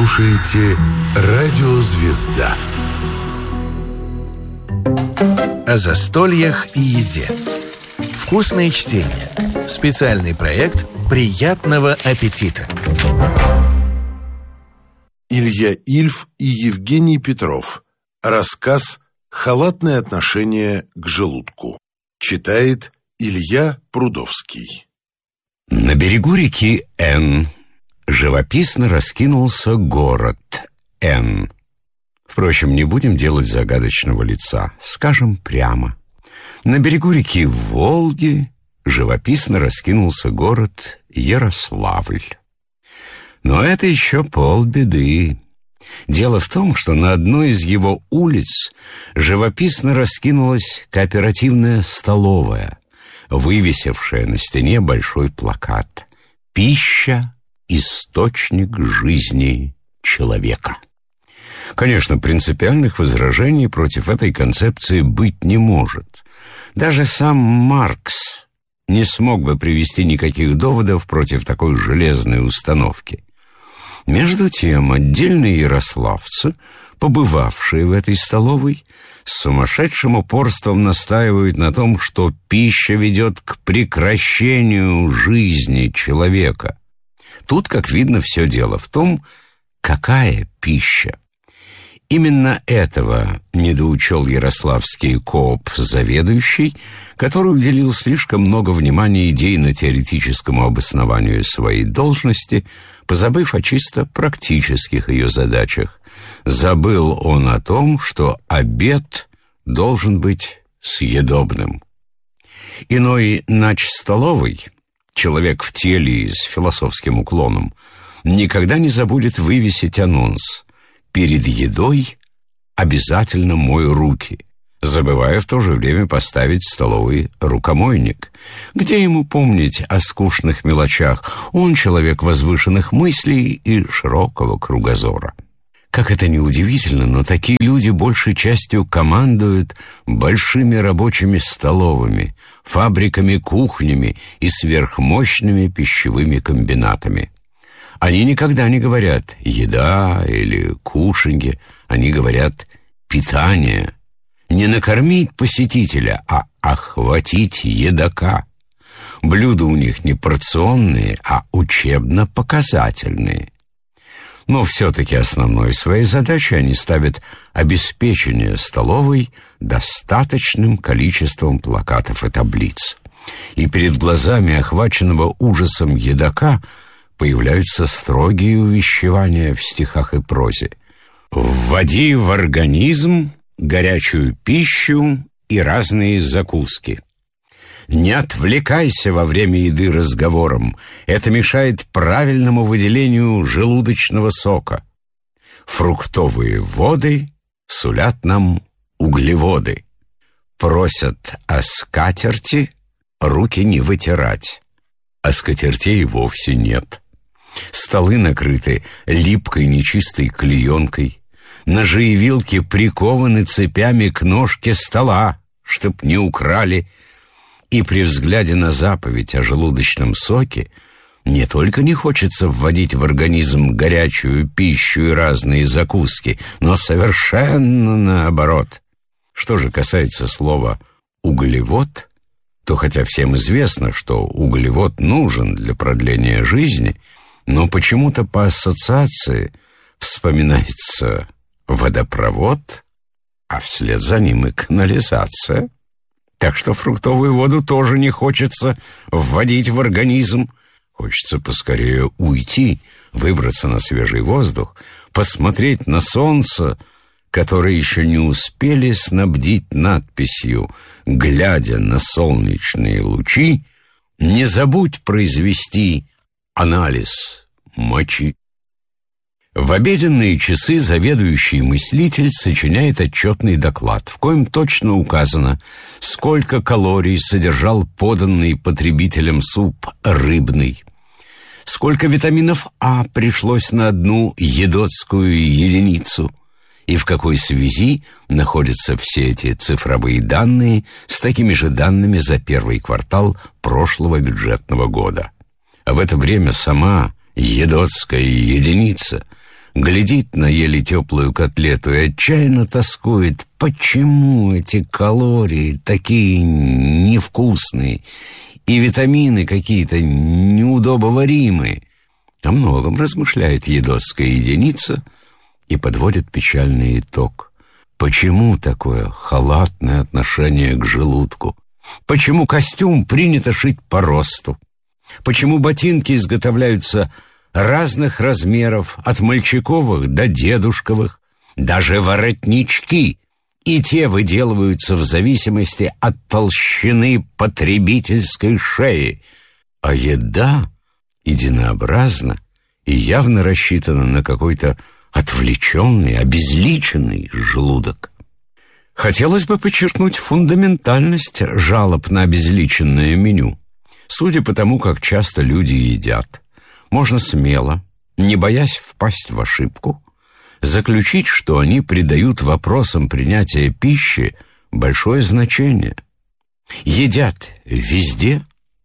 слушаете «Радио Звезда». О застольях и еде. Вкусное чтение. Специальный проект «Приятного аппетита». Илья Ильф и Евгений Петров. Рассказ «Халатное отношение к желудку». Читает Илья Прудовский. На берегу реки Н живописно раскинулся город Н. Впрочем, не будем делать загадочного лица, скажем прямо. На берегу реки Волги живописно раскинулся город Ярославль. Но это еще полбеды. Дело в том, что на одной из его улиц живописно раскинулась кооперативная столовая, вывесившая на стене большой плакат «Пища – источник жизни человека». Конечно, принципиальных возражений против этой концепции быть не может. Даже сам Маркс не смог бы привести никаких доводов против такой железной установки. Между тем, отдельные ярославцы, побывавшие в этой столовой, с сумасшедшим упорством настаивают на том, что пища ведет к прекращению жизни человека. Тут, как видно, все дело в том, какая пища. Именно этого недоучел ярославский коop-заведующий, который уделил слишком много внимания идейно-теоретическому обоснованию своей должности, позабыв о чисто практических ее задачах. Забыл он о том, что обед должен быть съедобным. Иной нач-столовый, человек в теле и с философским уклоном, никогда не забудет вывесить анонс: «Перед едой обязательно мой руки», забывая в то же время поставить в столовой рукомойник. Где ему помнить о скучных мелочах? Он человек возвышенных мыслей и широкого кругозора. Как это ни удивительно, но такие люди большей частью командуют большими рабочими столовыми, фабриками-кухнями и сверхмощными пищевыми комбинатами. Они никогда не говорят «еда» или «кушанье», они говорят «питание». Не накормить посетителя, а охватить едока. Блюда у них не порционные, а учебно-показательные. Но все-таки основной своей задачей они ставят обеспечение столовой достаточным количеством плакатов и таблиц. И перед глазами охваченного ужасом едока появляются строгие увещевания в стихах и прозе. «Вводи в организм горячую пищу и разные закуски. Не отвлекайся во время еды разговором, это мешает правильному выделению желудочного сока. Фруктовые воды сулят нам углеводы. Просят о скатерти руки не вытирать, а скатертей вовсе нет. Столы накрыты липкой нечистой клеенкой, ножи и вилки прикованы цепями к ножке стола, чтоб не украли. И при взгляде на заповедь о желудочном соке не только не хочется вводить в организм горячую пищу и разные закуски, но совершенно наоборот. Что же касается слова «углевод», то хотя всем известно, что углевод нужен для продления жизни, но почему-то по ассоциации вспоминается водопровод, а вслед за ним и канализация. Так что фруктовую воду тоже не хочется вводить в организм. Хочется поскорее уйти, выбраться на свежий воздух, посмотреть на солнце, которое еще не успели снабдить надписью «Глядя на солнечные лучи, не забудь произвести анализ мочи». В обеденные часы заведующий мыслитель сочиняет отчетный доклад, в коем точно указано, сколько калорий содержал поданный потребителям суп рыбный, сколько витаминов А пришлось на одну едотскую единицу, и в какой связи находятся все эти цифровые данные с такими же данными за первый квартал прошлого бюджетного года. А в это время сама едотская единица глядит на еле теплую котлету и отчаянно тоскует, почему эти калории такие невкусные и витамины какие-то неудобоваримые. О многом размышляет едоская единица и подводит печальный итог. Почему такое халатное отношение к желудку? Почему костюм принято шить по росту? Почему ботинки изготовляются разных размеров, от мальчиковых до дедушковых? Даже воротнички, и те выделываются в зависимости от толщины потребительской шеи. А еда единообразна и явно рассчитана на какой-то отвлеченный, обезличенный желудок. Хотелось бы подчеркнуть фундаментальность жалоб на обезличенное меню. Судя по тому, как часто люди едят, можно смело, не боясь впасть в ошибку, заключить, что они придают вопросам принятия пищи большое значение. Едят везде,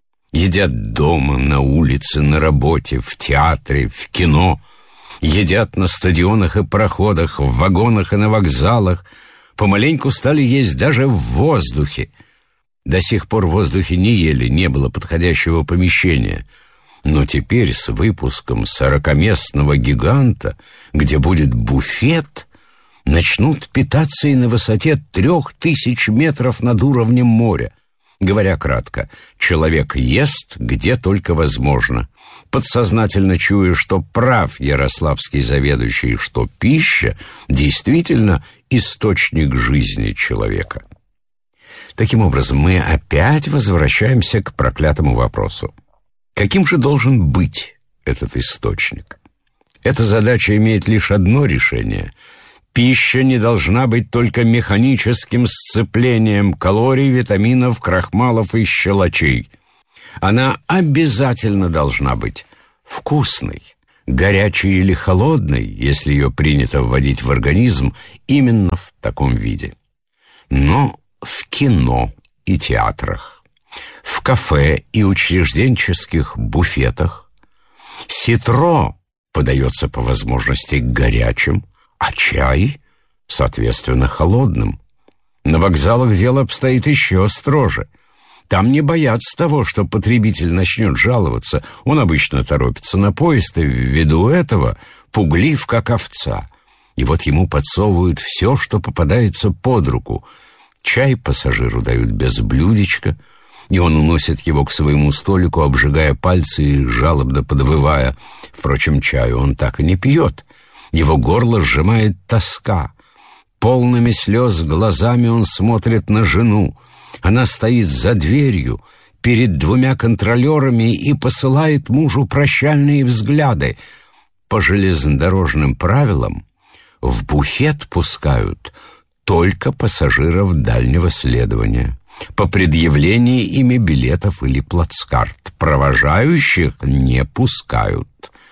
едят дома, на улице, на работе, в театре, в кино, едят на стадионах и пароходах, в вагонах и на вокзалах, помаленьку стали есть даже в воздухе. До сих пор в воздухе не ели, не было подходящего помещения. Но теперь с выпуском 40-местного гиганта, где будет буфет, начнут питаться и на высоте 3000 метров над уровнем моря. Говоря кратко, человек ест где только возможно, подсознательно чуя, что прав ярославский заведующий, что пища действительно источник жизни человека. Таким образом, мы опять возвращаемся к проклятому вопросу. Каким же должен быть этот источник? Эта задача имеет лишь одно решение. Пища не должна быть только механическим сцеплением калорий, витаминов, крахмалов и щелочей. Она обязательно должна быть вкусной, горячей или холодной, если ее принято вводить в организм именно в таком виде. Но в кино и театрах, в кафе и учрежденческих буфетах ситро подается по возможности горячим, а чай, соответственно, холодным. На вокзалах дело обстоит еще строже. Там не боятся того, что потребитель начнет жаловаться. Он обычно торопится на поезд и ввиду этого пуглив, как овца. И вот ему подсовывают все, что попадается под руку. Чай пассажиру дают без блюдечка, и он уносит его к своему столику, обжигая пальцы и жалобно подвывая. Впрочем, чаю он так и не пьет. Его горло сжимает тоска. Полными слез глазами он смотрит на жену. Она стоит за дверью перед 2 контролерами и посылает мужу прощальные взгляды. По железнодорожным правилам в буфет пускают только пассажиров дальнего следования, по предъявлении ими билетов или плацкарт. Провожающих не пускают.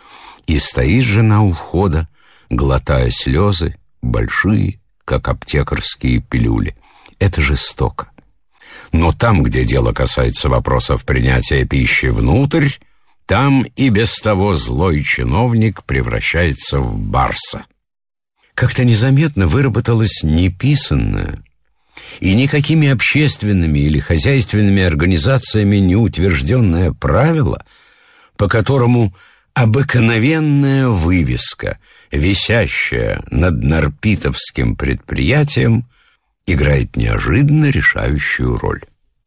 И стоит жена у входа, глотая слезы, большие, как аптекарские пилюли. Это жестоко. Но там, где дело касается вопросов принятия пищи внутрь, там и без того злой чиновник превращается в барса. Как-то незаметно выработалось неписанное и никакими общественными или хозяйственными организациями не утвержденное правило, по которому обыкновенная вывеска, висящая над нарпитовским предприятием, играет неожиданно решающую роль.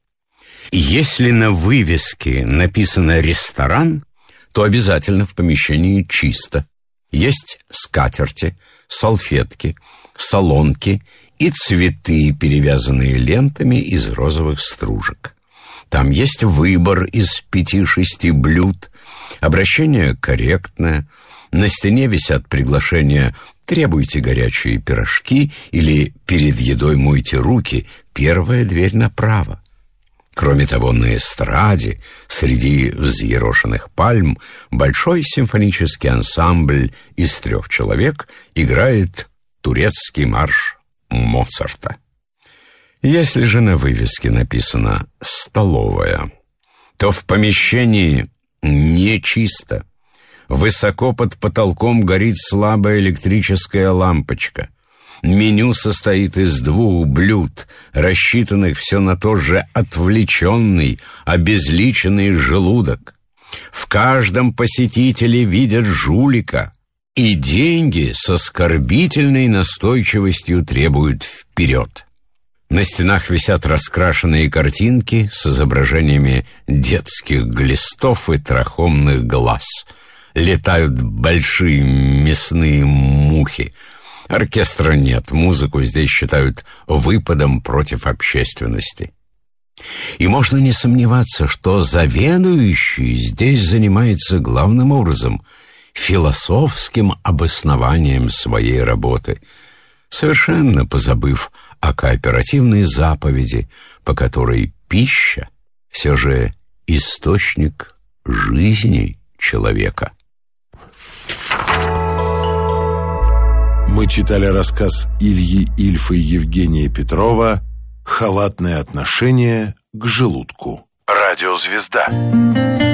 Если на вывеске написано «ресторан», то обязательно в помещении чисто. Есть скатерти, салфетки, солонки и цветы, перевязанные лентами из розовых стружек. Там есть выбор из 5-6 блюд, обращение корректное, на стене висят приглашения «Требуйте горячие пирожки» или «Перед едой мойте руки», первая дверь направо. Кроме того, на эстраде, среди взъерошенных пальм, большой симфонический ансамбль из 3 человек играет турецкий марш Моцарта. Если же на вывеске написано «столовая», то в помещении нечисто. Высоко под потолком горит слабая электрическая лампочка. Меню состоит из 2 блюд, рассчитанных все на тот же отвлеченный, обезличенный желудок. В каждом посетителе видят жулика, и деньги с оскорбительной настойчивостью требуют вперед. На стенах висят раскрашенные картинки с изображениями детских глистов и трахомных глаз. Летают большие мясные мухи. Оркестра нет, музыку здесь считают выпадом против общественности. И можно не сомневаться, что заведующий здесь занимается главным образом философским обоснованием своей работы, совершенно позабыв о кооперативной заповеди, по которой пища все же источник жизни человека. Мы читали рассказ Ильи Ильфа и Евгения Петрова «Халатное отношение к желудку». Радиозвезда.